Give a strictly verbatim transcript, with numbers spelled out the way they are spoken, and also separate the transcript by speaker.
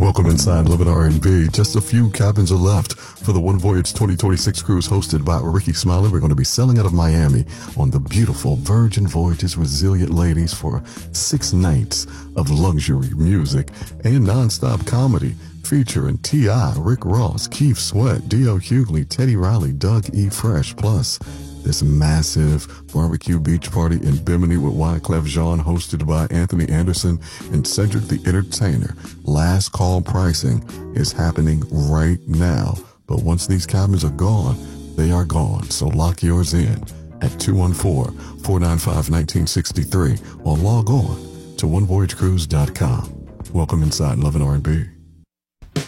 Speaker 1: Welcome inside Love and R and B. Just a few cabins are left for the One Voyage twenty twenty-six cruise hosted by Ricky Smiley. We're going to be sailing out of Miami on the beautiful Virgin Voyages Resilient Ladies for six nights of luxury music and nonstop comedy featuring T I, Rick Ross, Keith Sweat, D L Hughley, Teddy Riley, Doug E. Fresh, plus this massive barbecue beach party in Bimini with Wyclef Jean, hosted by Anthony Anderson and Cedric the Entertainer. Last call pricing is happening right now, but once these cabins are gone, they are gone. So lock yours in at two one four, four nine five, one nine six three or log on to one voyage cruise dot com. Welcome inside Love and R and B.